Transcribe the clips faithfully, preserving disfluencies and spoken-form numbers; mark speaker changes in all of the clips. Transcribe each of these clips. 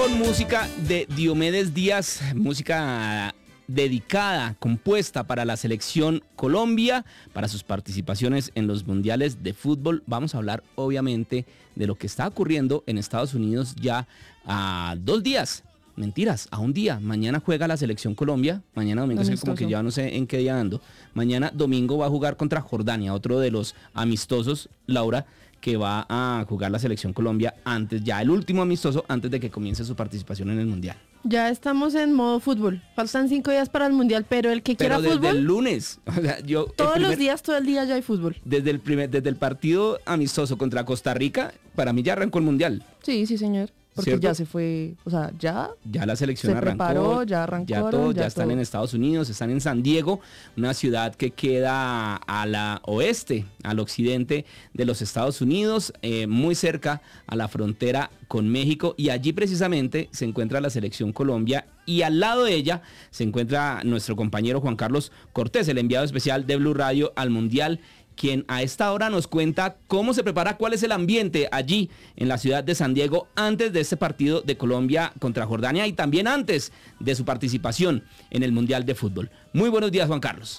Speaker 1: con música de Diomedes Díaz, música dedicada, compuesta para la selección Colombia, para sus participaciones en los mundiales de fútbol. Vamos a hablar obviamente de lo que está ocurriendo en Estados Unidos ya a dos días. Mentiras, a un día. Mañana juega la selección Colombia. Mañana domingo, es que como que ya no sé en qué día ando. Mañana domingo va a jugar contra Jordania, otro de los amistosos, Laura, que va a jugar la selección Colombia antes, ya el último amistoso, antes de que comience su participación en el Mundial.
Speaker 2: Ya estamos en modo fútbol. Faltan cinco días para el Mundial, pero el que quiera
Speaker 1: pero desde
Speaker 2: fútbol...
Speaker 1: el lunes. O sea, yo,
Speaker 2: todos
Speaker 1: el primer,
Speaker 2: los días, todo el día ya hay fútbol.
Speaker 1: Desde el, primer, desde el partido amistoso contra Costa Rica, para mí ya arrancó el Mundial.
Speaker 2: Sí, sí, señor. Porque ¿cierto? Ya se fue, o sea, ya...
Speaker 1: Ya la selección
Speaker 2: se
Speaker 1: arrancó.
Speaker 2: Preparó, ya arrancó.
Speaker 1: Ya todo, ya,
Speaker 2: ya
Speaker 1: están
Speaker 2: todo.
Speaker 1: en Estados Unidos, están en San Diego, una ciudad que queda a la oeste, al occidente de los Estados Unidos, eh, muy cerca a la frontera con México, y allí precisamente se encuentra la selección Colombia, y al lado de ella se encuentra nuestro compañero Juan Carlos Cortés, el enviado especial de Blue Radio al Mundial, quien a esta hora nos cuenta cómo se prepara, cuál es el ambiente allí en la ciudad de San Diego antes de este partido de Colombia contra Jordania y también antes de su participación en el Mundial de Fútbol. Muy buenos días, Juan Carlos.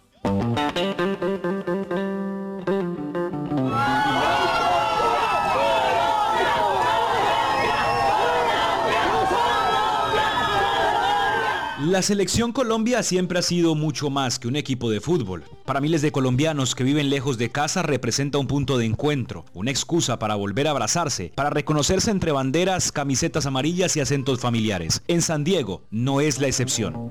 Speaker 3: La selección Colombia siempre ha sido mucho más que un equipo de fútbol. Para miles de colombianos que viven lejos de casa representa un punto de encuentro, una excusa para volver a abrazarse, para reconocerse entre banderas, camisetas amarillas y acentos familiares. En San Diego no es la excepción.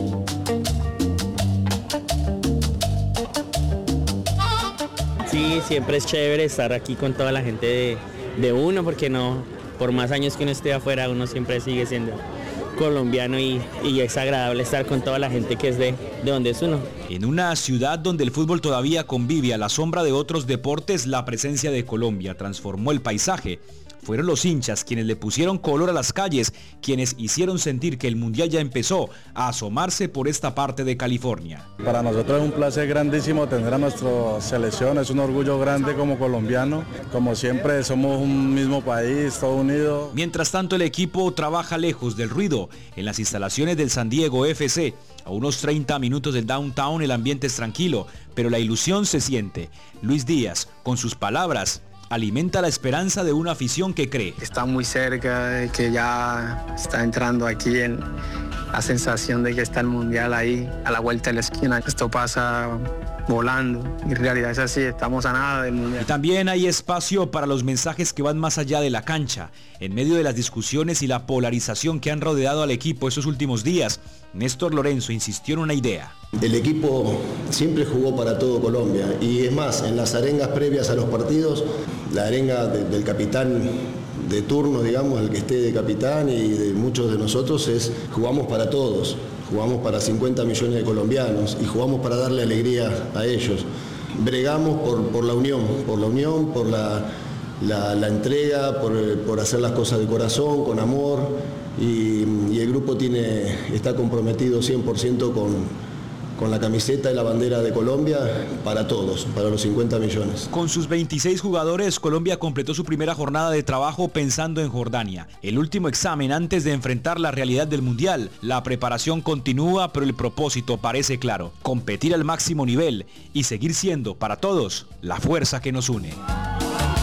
Speaker 4: Sí, siempre es chévere estar aquí con toda la gente de, de uno, porque no, por más años que uno esté afuera, uno siempre sigue siendo colombiano y, y es agradable estar con toda la gente que es de, de donde es uno.
Speaker 3: En una ciudad donde el fútbol todavía convive a la sombra de otros deportes, la presencia de Colombia transformó el paisaje. Fueron los hinchas quienes le pusieron color a las calles, quienes hicieron sentir que el Mundial ya empezó a asomarse por esta parte de California.
Speaker 5: Para nosotros es un placer grandísimo tener a nuestra selección, es un orgullo grande como colombiano. Como siempre somos un mismo país, todo unido.
Speaker 3: Mientras tanto el equipo trabaja lejos del ruido, en las instalaciones del San Diego F C. A unos treinta minutos del downtown el ambiente es tranquilo, pero la ilusión se siente. Luis Díaz, con sus palabras, alimenta la esperanza de una afición que cree.
Speaker 6: Está muy cerca, que ya está entrando aquí en la sensación de que está el Mundial ahí, a la vuelta de la esquina. Esto pasa volando, en realidad es así, estamos a nada del Mundial.
Speaker 3: Y también hay espacio para los mensajes que van más allá de la cancha. En medio de las discusiones y la polarización que han rodeado al equipo estos últimos días, Néstor Lorenzo insistió en una idea.
Speaker 7: El equipo siempre jugó para todo Colombia y es más, en las arengas previas a los partidos, la arenga de, del capitán de turno, digamos, el que esté de capitán y de muchos de nosotros es jugamos para todos, jugamos para cincuenta millones de colombianos y jugamos para darle alegría a ellos. Bregamos por, por la unión, por la unión, por la, la, la entrega, por, por hacer las cosas de corazón, con amor y, y el grupo tiene, está comprometido cien por ciento con... con la camiseta y la bandera de Colombia para todos, para los cincuenta millones.
Speaker 3: Con sus veintiséis jugadores, Colombia completó su primera jornada de trabajo pensando en Jordania. El último examen antes de enfrentar la realidad del Mundial. La preparación continúa, pero el propósito parece claro: competir al máximo nivel y seguir siendo para todos la fuerza que nos une.